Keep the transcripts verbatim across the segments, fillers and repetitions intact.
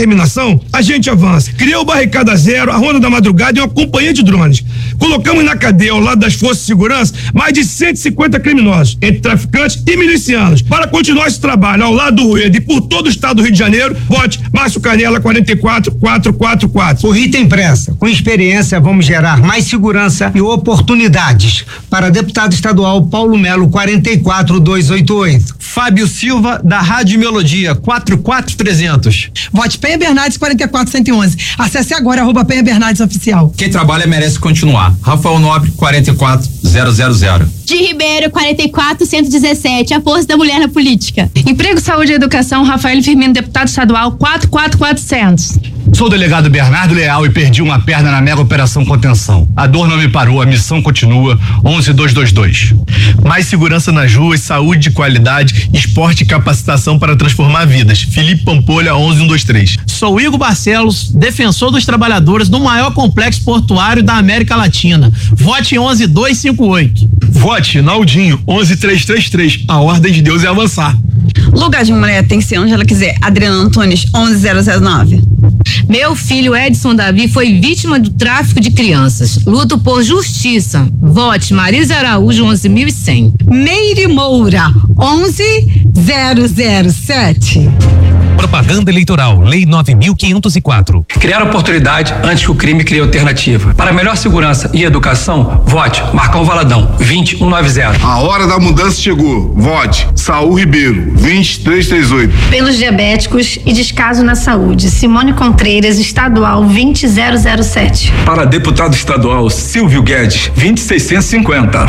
determinação, a gente avança. Criou o Barricada Zero, a Ronda da Madrugada e uma companhia de drones. Colocamos na cadeia, ao lado das forças de segurança, mais de cento e cinquenta criminosos, entre traficantes e milicianos. Para continuar esse trabalho ao lado do Rueda e por todo o estado do Rio de Janeiro, vote Márcio Canela quarenta e quatro, quatrocentos e quarenta e quatro. O Rio tem pressa. Com experiência, vamos gerar mais segurança e oportunidades. Para deputado estadual Paulo Melo, quarenta e quatro, duzentos e oitenta e oito. Fábio Silva, da Rádio Melodia, quarenta e quatro, trezentos. Vote Penha Bernardes, quarenta e quatro, cento e onze. Acesse agora, arroba Penha Bernardes Oficial. Quem trabalha merece continuar. Rafael Nobre, quarenta e quatro, zero zero zero. De Ribeiro, quarenta e quatro, cento e dezessete. A força da mulher na política. Emprego, Saúde e Educação, Rafael Firmino, deputado estadual, quatro quatro quatrocentos. Sou o delegado Bernardo Leal e perdi uma perna na mega operação contenção. A dor não me parou, a missão continua. onze dois dois dois. Mais segurança nas ruas, saúde de qualidade, esporte e capacitação para transformar vidas. Felipe Pampolha, onze um dois três. Sou Igor Barcelos, defensor dos trabalhadores do maior complexo portuário da América Latina. Vote onze dois cinco oito. Vote Naldinho, onze três três três. A ordem de Deus é avançar. Lugar de mulher tem que ser onde ela quiser. Adriana Antunes, onze zero zero nove. Meu filho Edson Davi foi vítima do tráfico de crianças. Luto por justiça. Vote Marisa Araújo, onze mil e cem. Meire Moura, onze zero zero sete. Propaganda eleitoral, Lei nove mil quinhentos e quatro. Criar oportunidade antes que o crime crie alternativa. Para melhor segurança e educação, vote Marcão Valadão, vinte um nove zero. A hora da mudança chegou. Vote Saul Ribeiro, vinte três três oito. Pelos diabéticos e descaso na saúde, Simone Contreiras, estadual, vinte zero zero sete. Para deputado estadual, Silvio Guedes, vinte seiscentos e cinquenta.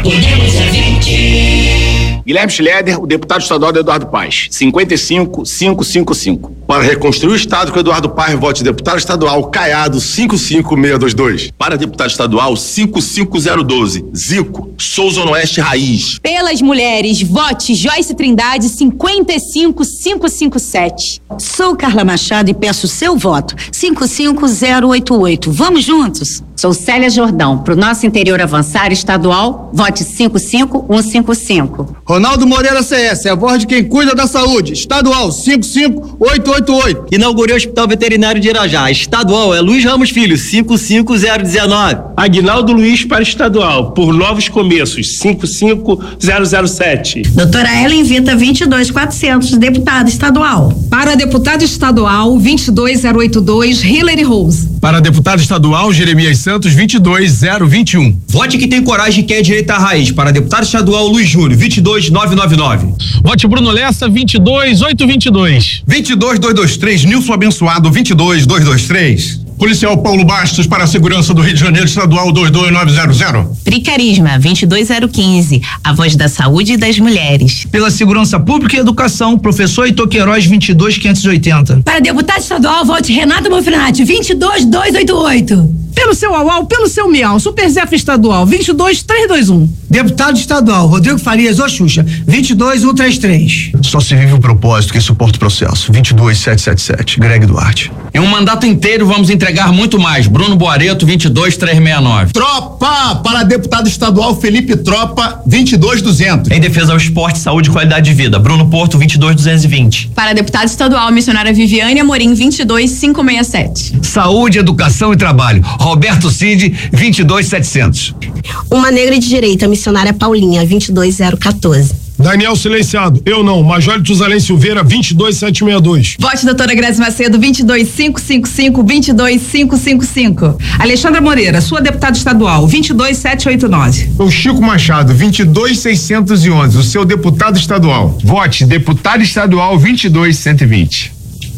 Guilherme Schleder, o deputado estadual do Eduardo Paes, cinquenta e cinco, quinhentos e cinquenta e cinco. Para reconstruir o estado com Eduardo Paes, vote deputado estadual Caiado, cinquenta e cinco mil seiscentos e vinte e dois. Para deputado estadual cinquenta e cinco mil e doze, Zico, Souza Oeste Raiz. Pelas mulheres, vote Joyce Trindade, cinquenta e cinco, quinhentos e cinquenta e sete. Sou Carla Machado e peço seu voto, cinquenta e cinco zero oitenta e oito. Vamos juntos? Sou Célia Jordão, pro nosso interior avançar estadual, vote cinquenta e cinco mil cento e cinquenta e cinco. Ronaldo Moreira C S, é a voz de quem cuida da saúde, estadual cinquenta e cinco mil oitocentos e oitenta e oito. Inaugurei o Hospital Veterinário de Irajá, estadual é Luiz Ramos Filho, cinquenta e cinco zero dezenove. Aguinaldo Luiz para estadual, por Novos Começos, cinquenta e cinco zero zero sete. Doutora Ellen Vita, vinte e dois mil e quatrocentos, deputada estadual. Para deputado estadual, vinte e dois mil oitenta e dois, Hillary Rose. Para deputado estadual, Jeremias Santos, vinte e dois zero vinte e um. Vote que tem coragem e quer direita à raiz. Para deputado estadual, Luiz Júnior, vinte e dois mil novecentos e noventa e nove. Vote Bruno Lessa, vinte e dois mil oitocentos e vinte e dois. vinte e dois mil duzentos e vinte e três, Nilson Abençoado, vinte e dois mil duzentos e vinte e três. Policial Paulo Bastos para a segurança do Rio de Janeiro, estadual dois dois nove zero zero. Pricarisma, vinte e dois mil quinze, a voz da saúde e das mulheres. Pela segurança pública e educação, professor Heitor Queiroz, vinte e dois mil quinhentos e oitenta. Para deputado estadual, vote Renato Manfrinati, vinte e dois mil duzentos e oitenta e oito. Pelo seu Auau, pelo seu Miau, Super Zef estadual, vinte e dois mil trezentos e vinte e um. Deputado estadual, Rodrigo Farias Oxuxa, vinte e dois mil trezentos e trinta e três. Só se vive o propósito que suporta o processo, vinte e dois mil setecentos e setenta e sete, Greg Duarte. Em um mandato inteiro vamos entregar muito mais. Bruno Boareto, vinte e dois mil trezentos e sessenta e nove. Tropa! Para deputado estadual Felipe Tropa, vinte e dois mil duzentos. Em defesa ao esporte, saúde e qualidade de vida. Bruno Porto, vinte e dois mil duzentos e vinte. Para deputado estadual, missionária Viviane Amorim, vinte e dois mil quinhentos e sessenta e sete. Saúde, educação e trabalho. Roberto Cid, vinte e dois mil e setecentos. Uma negra de direita, missionária Paulinha, vinte e dois mil quatorze. Daniel Silenciado, eu não, Major Tuzalém Silveira, vinte e dois mil setecentos e sessenta e dois. Vote doutora Grazi Macedo, vinte e dois mil quinhentos e cinquenta e cinco, vinte e dois mil quinhentos e cinquenta e cinco. Alexandra Moreira, sua deputada estadual, vinte e dois mil setecentos e oitenta e nove. O Chico Machado, vinte e dois mil seiscentos e onze, o seu deputado estadual. Vote deputado estadual vinte e dois mil cento e vinte.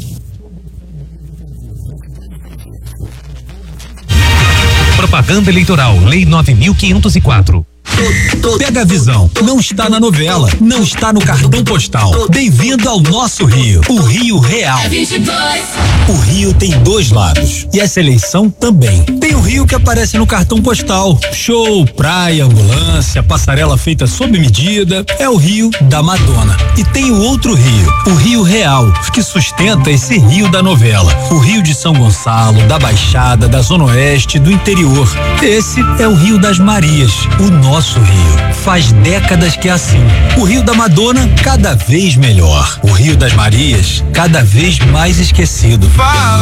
Propaganda eleitoral, Lei nove mil quinhentos e quatro. Pega a visão, não está na novela, não está no cartão postal. Bem-vindo ao nosso Rio, o Rio Real. O Rio tem dois lados e essa eleição também. Tem o Rio que aparece no cartão postal, show, praia, ambulância, passarela feita sob medida, é o Rio da Madonna. E tem o outro Rio, o Rio Real, que sustenta esse Rio da novela. O Rio de São Gonçalo, da Baixada, da Zona Oeste, do interior. Esse é o Rio das Marias, o nosso Rio. Faz décadas que é assim. O Rio da Madonna, cada vez melhor. O Rio das Marias, cada vez mais esquecido.